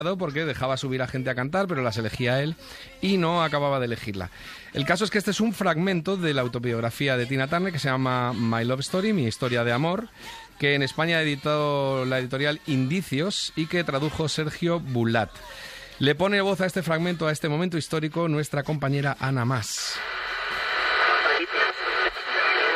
porque dejaba subir a gente a cantar, pero las elegía él y no acababa de elegirla. El caso es que este es un fragmento de la autobiografía de Tina Turner que se llama My Love Story, mi historia de amor, que en España ha editado la editorial Indicios y que tradujo Sergio Bulat. Le pone voz a este fragmento, a este momento histórico, nuestra compañera Ana Mas.